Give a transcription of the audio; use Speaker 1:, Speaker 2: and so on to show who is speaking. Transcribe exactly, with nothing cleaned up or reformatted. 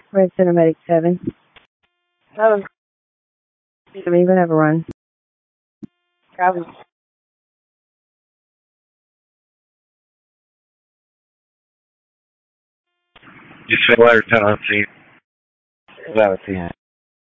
Speaker 1: Red Center Medic seven. Oh, I mean, even have a run. Travel.
Speaker 2: Just feel letter ten on scene. That was the end.